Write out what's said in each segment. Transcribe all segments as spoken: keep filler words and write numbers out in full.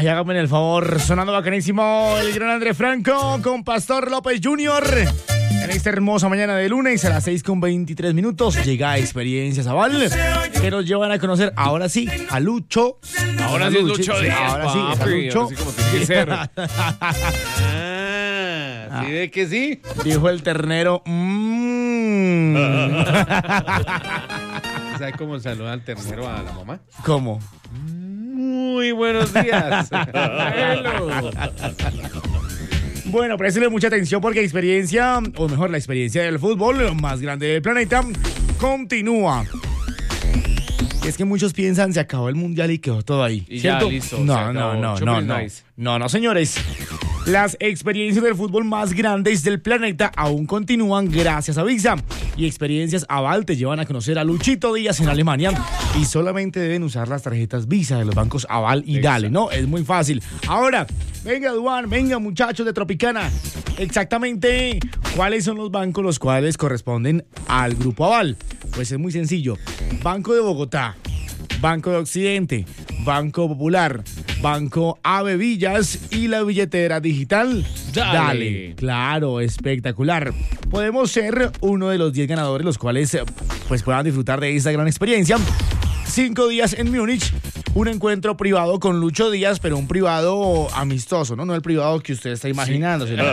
Ay, hágame el favor, sonando bacanísimo el gran Andrés Franco con Pastor López junior En esta hermosa mañana de lunes a las seis con veintitrés minutos llega Experiencias Aval, que nos llevan a conocer ahora sí a Lucho. Ahora sí es Lucho Díaz, ahora sí, es a Lucho. Ahora sí como tiene que ser. Ah, ¿sí ve que sí? Dijo el ternero. Mmm. ¿Sabe cómo saluda al ternero a la mamá? ¿Cómo? Muy buenos días. Bueno, préstele mucha atención porque experiencia, o mejor, la experiencia del fútbol más grande del planeta continúa. Es que muchos piensan se acabó el mundial y quedó todo ahí. Y ¿cierto? ya, listo. No, no, no, no, no, nice. no, no, señores. Las experiencias del fútbol más grandes del planeta aún continúan gracias a Visa. Y Experiencias Aval te llevan a conocer a Luchito Díaz en Alemania. Y solamente deben usar las tarjetas Visa de los bancos Aval y Dale, ¿no? Es muy fácil. Ahora, venga, Duan, venga, muchachos de Tropicana. Exactamente, ¿cuáles son los bancos los cuales corresponden al Grupo Aval? Pues es muy sencillo. Banco de Bogotá, Banco de Occidente, Banco Popular, Banco Ave Villas y la billetera digital Dale. Dale. Claro, espectacular. Podemos ser uno de los diez ganadores los cuales pues puedan disfrutar de esta gran experiencia. Cinco días en Múnich, un encuentro privado con Lucho Díaz, pero un privado amistoso, ¿no? No el privado que usted está imaginando. Sí.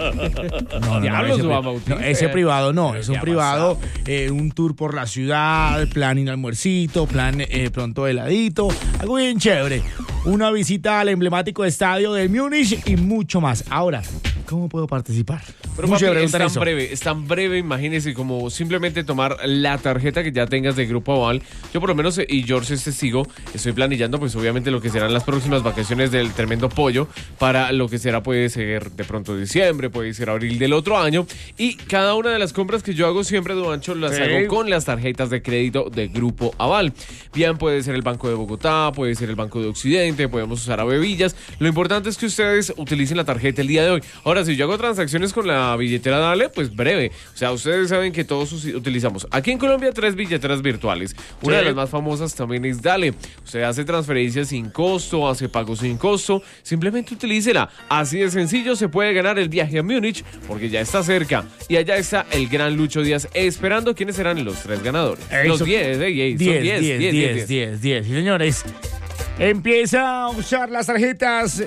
No, no, Diablos, ese, Juan pri- Bautista. no, ese privado no, es un Ya privado, eh, un tour por la ciudad, plan ir almuercito, plan eh, pronto heladito, algo bien chévere. Una visita al emblemático estadio de Múnich y mucho más. Ahora, ¿cómo puedo participar? Pero Mucho papi, de es preguntar tan eso. breve, es tan breve, imagínese, como simplemente tomar la tarjeta que ya tengas de Grupo Aval. Yo por lo menos, y George es testigo, estoy planillando pues obviamente lo que serán las próximas vacaciones del Tremendo Pollo para lo que será, puede ser de pronto diciembre, puede ser abril del otro año. Y cada una de las compras que yo hago siempre, Duancho, las Sí. hago con las tarjetas de crédito de Grupo Aval. Bien, puede ser el Banco de Bogotá, puede ser el Banco de Occidente, podemos usar Ave Villas. Lo importante es que ustedes utilicen la tarjeta el día de hoy. Ahora, si yo hago transacciones con la billetera Dale, pues breve. O sea, ustedes saben que todos us- utilizamos aquí en Colombia tres billeteras virtuales. Una Sí. de las más famosas también es Dale. Usted hace transferencias sin costo, hace pagos sin costo. Simplemente utilícela. Así de sencillo se puede ganar el viaje a Múnich porque ya está cerca. Y allá está el gran Lucho Díaz esperando quiénes serán los tres ganadores. Eso. Los diez, ey, ey, son diez, diez, diez, diez, diez, diez. diez, diez. Sí, señores. Empieza a usar las tarjetas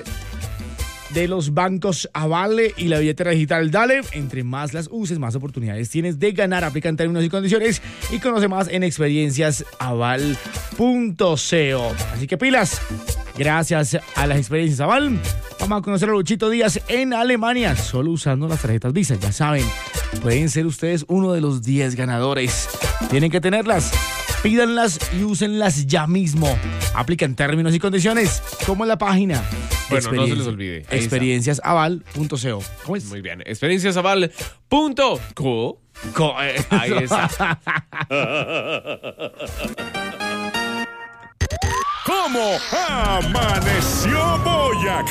de los bancos Avale y la billetera digital Dale. Entre más las uses, más oportunidades tienes de ganar. Aplican términos y condiciones y conoce más en experiencias aval punto co. Así que pilas. Gracias a las Experiencias Aval, vamos a conocer a Luchito Díaz en Alemania, solo usando las tarjetas Visa. Ya saben, pueden ser ustedes uno de los diez ganadores. Tienen que tenerlas. Pídanlas y úsenlas ya mismo. Aplican términos y condiciones, como en la página. Bueno, no se Experiencia- les olvide. Ahí está. experiencias aval punto co. ¿Cómo es? Muy bien. experiencias aval punto co. Co- eh, Ahí está. ¿Cómo amaneció Boyacá?